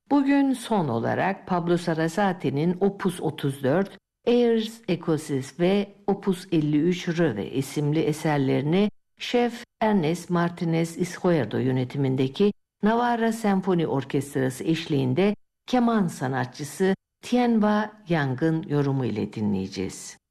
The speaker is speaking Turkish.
Bugün son olarak Pablo Sarasate'nin Opus 34, Airs Ecosis ve Opus 53 Röve isimli eserlerini Şef Ernest Martinez Izquierdo yönetimindeki Navarra Senfoni Orkestrası eşliğinde keman sanatçısı Tienba Yang'ın yorumu ile dinleyeceğiz.